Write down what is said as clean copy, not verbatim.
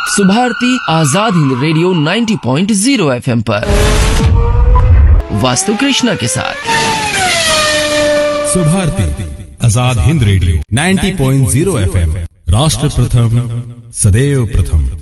Subharti Azad Hind radio 90.0 FM पर वास्तु कृष्णा के साथ। सुभारती आजाद हिंद रेडियो 90.0 FM, राष्ट्र प्रथम सदैव प्रथम।